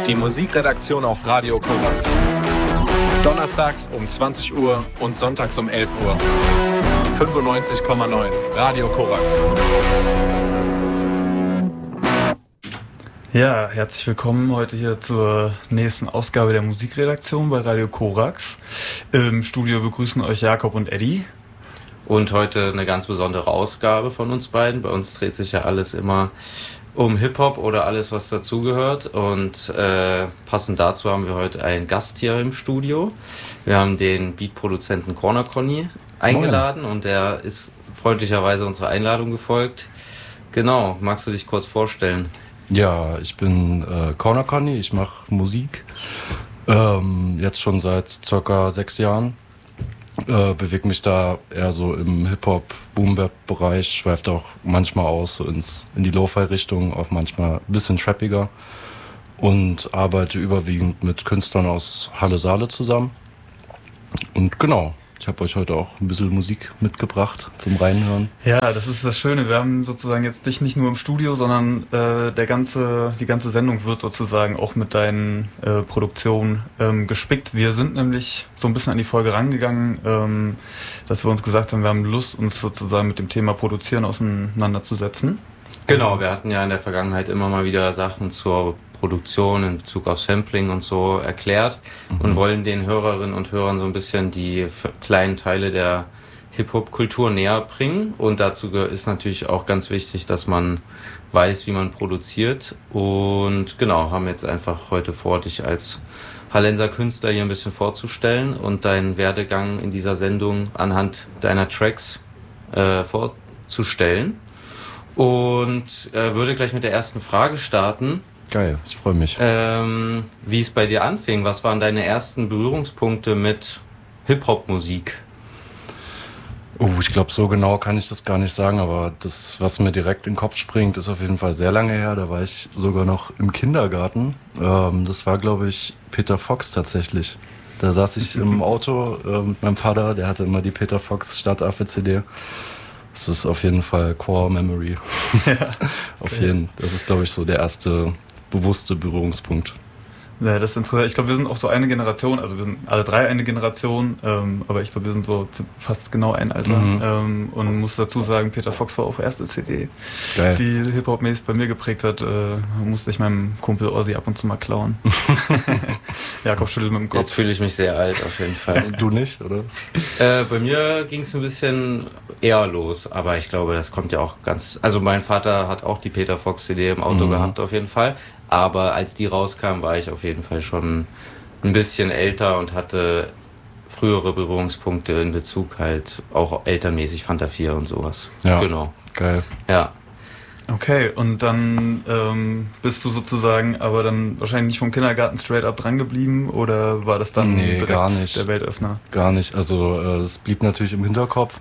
Die Musikredaktion auf Radio Korax. Donnerstags um 20 Uhr und sonntags um 11 Uhr. 95,9 Radio Korax. Ja, herzlich willkommen heute hier zur nächsten Ausgabe der Musikredaktion bei Radio Korax. Im Studio begrüßen euch Jakob und Eddie. Und heute eine ganz besondere Ausgabe von uns beiden. Bei uns dreht sich ja alles immer um Hip-Hop oder alles, was dazugehört. Und passend dazu haben wir heute einen Gast hier im Studio. Wir haben den Beatproduzenten Corner Conny eingeladen. Und der ist freundlicherweise unserer Einladung gefolgt. Genau, magst du dich kurz vorstellen? Ja, ich bin Corner Conny, ich mache Musik. Jetzt schon seit circa 6 Jahren. Bewege mich da eher so im Hip-Hop-Boom-Bap-Bereich, schweift auch manchmal aus so in die Lo-Fi-Richtung, auch manchmal ein bisschen trappiger und arbeite überwiegend mit Künstlern aus Halle-Saale zusammen. Und genau, ich habe euch heute auch ein bisschen Musik mitgebracht zum Reinhören. Ja, das ist das Schöne. Wir haben sozusagen jetzt dich nicht nur im Studio, sondern die ganze Sendung wird sozusagen auch mit deinen Produktionen gespickt. Wir sind nämlich so ein bisschen an die Folge rangegangen, dass wir uns gesagt haben, wir haben Lust, uns sozusagen mit dem Thema Produzieren auseinanderzusetzen. Genau, wir hatten ja in der Vergangenheit immer mal wieder Sachen zur Produktion in Bezug auf Sampling und so erklärt und wollen den Hörerinnen und Hörern so ein bisschen die kleinen Teile der Hip-Hop-Kultur näher bringen. Und dazu ist natürlich auch ganz wichtig, dass man weiß, wie man produziert. Und genau, haben jetzt einfach heute vor, dich als Hallenser Künstler hier ein bisschen vorzustellen und deinen Werdegang in dieser Sendung anhand deiner Tracks vorzustellen. Und würde gleich mit der ersten Frage starten. Geil, ich freue mich. Wie es bei dir anfing, was waren deine ersten Berührungspunkte mit Hip-Hop-Musik? Ich glaube, so genau kann ich das gar nicht sagen, aber das, was mir direkt in den Kopf springt, ist auf jeden Fall sehr lange her. Da war ich sogar noch im Kindergarten. Das war, glaube ich, Peter Fox tatsächlich. Da saß ich im Auto mit meinem Vater, der hatte immer die Peter Fox Start-Affe-CD. Das ist auf jeden Fall Core Memory. Ja, Das ist, glaube ich, so der erste bewusste Berührungspunkt. Ja, das ist interessant. Ich glaube, wir sind auch so eine Generation, also wir sind alle drei eine Generation, aber ich glaube, wir sind so fast genau ein Alter. Und muss dazu sagen, Peter Fox war auch erste CD, Geil. die Hip-Hop-mäßig bei mir geprägt hat. Musste ich meinem Kumpel Ozzy ab und zu mal klauen. Jakob schüttelt mit dem Kopf. Jetzt fühle ich mich sehr alt auf jeden Fall. Du nicht, oder? Bei mir ging es ein bisschen eher los, aber ich glaube, das kommt ja auch ganz... Also mein Vater hat auch die Peter Fox CD im Auto gehabt auf jeden Fall, aber als die rauskam, war ich auf jeden Fall schon ein bisschen älter und hatte frühere Berührungspunkte in Bezug halt auch elternmäßig Fanta 4 und sowas. Ja, genau. Geil. Ja. Okay, und dann bist du sozusagen aber dann wahrscheinlich nicht vom Kindergarten straight up dran geblieben oder war das dann direkt gar nicht. Der Weltöffner? Gar nicht, also es blieb natürlich im Hinterkopf,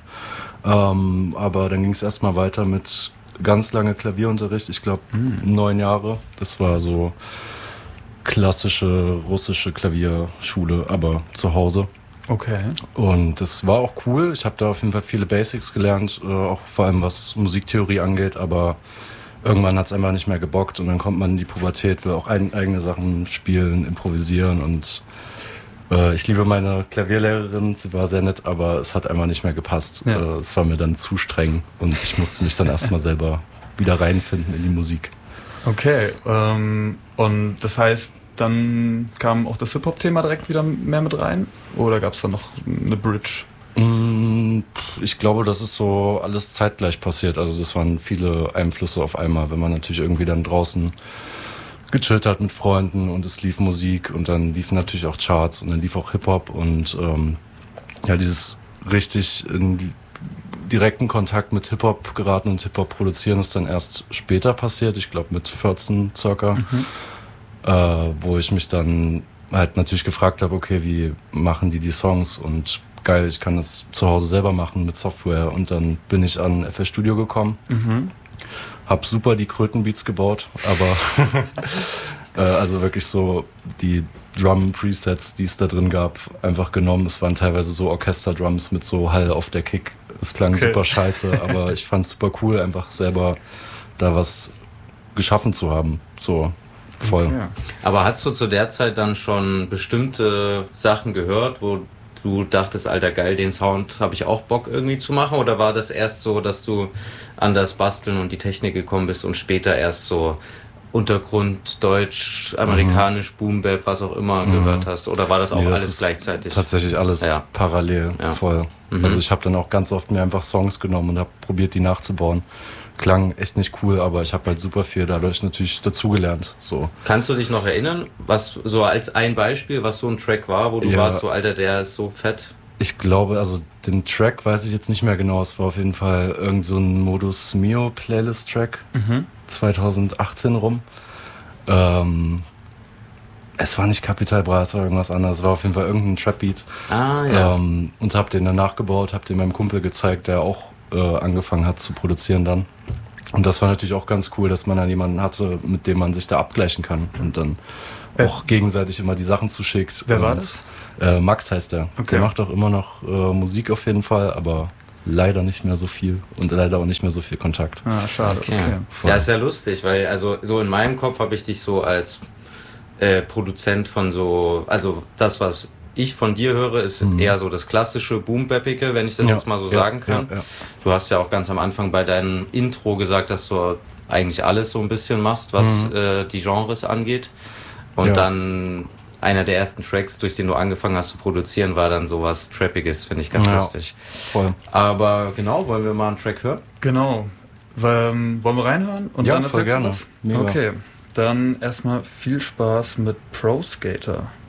aber dann ging es erstmal weiter mit ganz lange Klavierunterricht, ich glaube 9 Jahre. Das war so klassische russische Klavierschule, aber zu Hause. Okay. Und das war auch cool. Ich habe da auf jeden Fall viele Basics gelernt, auch vor allem was Musiktheorie angeht, aber irgendwann hat es einfach nicht mehr gebockt und dann kommt man in die Pubertät, will auch eigene Sachen spielen, improvisieren und ich liebe meine Klavierlehrerin, sie war sehr nett, aber es hat einfach nicht mehr gepasst. Ja. Es war mir dann zu streng und ich musste mich dann erstmal selber wieder reinfinden in die Musik. Okay, und das heißt, dann kam auch das Hip-Hop-Thema direkt wieder mehr mit rein? Oder gab es da noch eine Bridge? Ich glaube, das ist so alles zeitgleich passiert. Also das waren viele Einflüsse auf einmal, wenn man natürlich irgendwie dann draußen gechillt hat mit Freunden und es lief Musik und dann liefen natürlich auch Charts und dann lief auch Hip-Hop und dieses richtig in direkten Kontakt mit Hip-Hop geraten und Hip-Hop produzieren ist dann erst später passiert, ich glaube mit 14 circa, wo ich mich dann halt natürlich gefragt habe, okay, wie machen die Songs und geil, ich kann das zu Hause selber machen mit Software und dann bin ich an FL Studio gekommen, hab super die Krötenbeats gebaut, aber also wirklich so die Drum-Presets, die es da drin gab, einfach genommen. Es waren teilweise so Orchester-Drums mit so Hall auf der Kick. Es klang super scheiße, aber ich fand's super cool, einfach selber da was geschaffen zu haben. So, voll. Okay. Aber hast du zu der Zeit dann schon bestimmte Sachen gehört, wo du dachtest, alter geil, den Sound habe ich auch Bock irgendwie zu machen? Oder war das erst so, dass du an das Basteln und die Technik gekommen bist und später erst so Untergrund, Deutsch, amerikanisch, Boom Bap, was auch immer gehört hast? Oder war das auch das alles ist gleichzeitig? Tatsächlich alles parallel, voll. Also ich habe dann auch ganz oft mir einfach Songs genommen und habe probiert, die nachzubauen. Klang echt nicht cool, aber ich habe halt super viel dadurch natürlich dazugelernt. So. Kannst du dich noch erinnern, was so als ein Beispiel, was so ein Track war, wo du warst so, alter, der ist so fett? Ich glaube, also den Track weiß ich jetzt nicht mehr genau. Es war auf jeden Fall irgend so ein Modus Mio Playlist-Track 2018 rum. Es war nicht Capital Bra, es war irgendwas anderes. Es war auf jeden Fall irgendein Trap-Beat. Und hab den dann nachgebaut, hab den meinem Kumpel gezeigt, der auch angefangen hat zu produzieren dann. Und das war natürlich auch ganz cool, dass man dann jemanden hatte, mit dem man sich da abgleichen kann und dann auch gegenseitig immer die Sachen zuschickt. Wer war das? Max heißt der. Okay. Der macht auch immer noch Musik auf jeden Fall, aber leider nicht mehr so viel und leider auch nicht mehr so viel Kontakt. Ah, schade. Okay. Ja, ist ja lustig, weil also so in meinem Kopf habe ich dich so als Produzent von so, also das, was ich von dir höre, ist eher so das klassische Boom-Bappige, wenn ich das jetzt mal so sagen kann. Ja. Du hast ja auch ganz am Anfang bei deinem Intro gesagt, dass du eigentlich alles so ein bisschen machst, was die Genres angeht. Und dann einer der ersten Tracks, durch den du angefangen hast zu produzieren, war dann sowas Trappiges, finde ich ganz lustig. Voll. Aber genau, wollen wir mal einen Track hören? Genau. Wollen wir reinhören? Und ja, dann voll gerne. Okay, dann erstmal viel Spaß mit Pro Skater.